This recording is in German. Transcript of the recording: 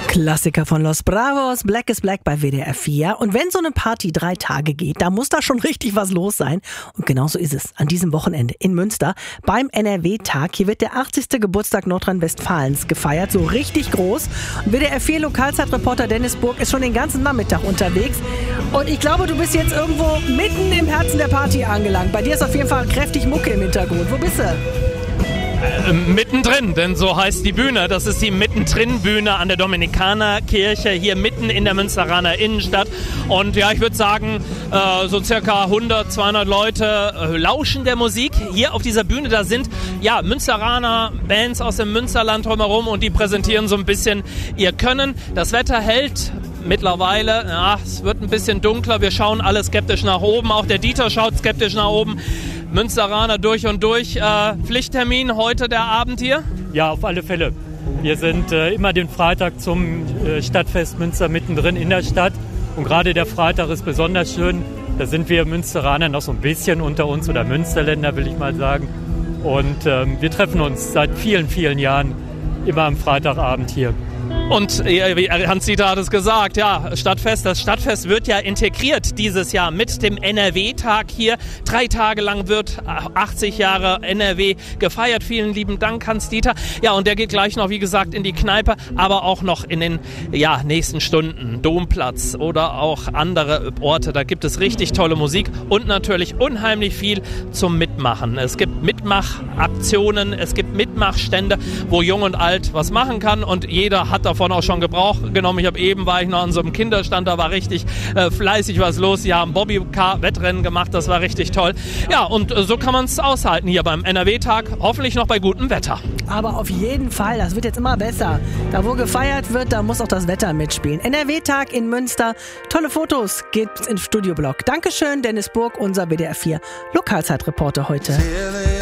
Klassiker von Los Bravos, Black is Black bei WDR 4. Und wenn so eine Party 3 Tage geht, da muss da schon richtig was los sein. Und genauso ist es an diesem Wochenende in Münster beim NRW-Tag. Hier wird der 80. Geburtstag Nordrhein-Westfalens gefeiert, so richtig groß. Und WDR 4 Lokalzeitreporter Dennis Burg ist schon den ganzen Nachmittag unterwegs. Und ich glaube, du bist jetzt irgendwo mitten im Herzen der Party angelangt. Bei dir ist auf jeden Fall kräftig Mucke im Hintergrund. Wo bist du? Mittendrin, denn so heißt die Bühne. Das ist die Mittendrin-Bühne an der Dominikanerkirche, hier mitten in der Münsteraner Innenstadt. Und ja, ich würde sagen, so circa 100, 200 Leute lauschen der Musik. Hier auf dieser Bühne, da sind ja Münsteraner, Bands aus dem Münsterland drumherum und die präsentieren so ein bisschen ihr Können. Das Wetter hält mittlerweile, ja, es wird ein bisschen dunkler. Wir schauen alle skeptisch nach oben. Auch der Dieter schaut skeptisch nach oben. Münsteraner durch und durch. Pflichttermin heute der Abend hier? Ja, auf alle Fälle. Wir sind immer den Freitag zum Stadtfest Münster mittendrin in der Stadt. Und gerade der Freitag ist besonders schön. Da sind wir Münsteraner noch so ein bisschen unter uns oder Münsterländer, will ich mal sagen. Und wir treffen uns seit vielen, vielen Jahren immer am Freitagabend hier. Und Hans-Dieter hat es gesagt, ja, Stadtfest, das Stadtfest wird ja integriert dieses Jahr mit dem NRW-Tag hier. 3 Tage lang wird 80 Jahre NRW gefeiert. Vielen lieben Dank, Hans-Dieter. Ja, und der geht gleich noch, wie gesagt, in die Kneipe, aber auch noch in den nächsten Stunden. Domplatz oder auch andere Orte. Da gibt es richtig tolle Musik und natürlich unheimlich viel zum Mitmachen. Es gibt Mitmachaktionen, es gibt Mitmachstände, wo Jung und Alt was machen kann und jeder hat davon auch schon Gebrauch genommen. War ich noch an so einem Kinderstand, da war richtig fleißig was los. Die haben Bobbycar-Wettrennen gemacht, das war richtig toll. Ja, und so kann man es aushalten hier beim NRW-Tag, hoffentlich noch bei gutem Wetter. Aber auf jeden Fall, das wird jetzt immer besser. Da wo gefeiert wird, da muss auch das Wetter mitspielen. NRW-Tag in Münster, tolle Fotos gibt's im Studioblog. Dankeschön, Dennis Burg, unser WDR 4 Lokalzeitreporter heute.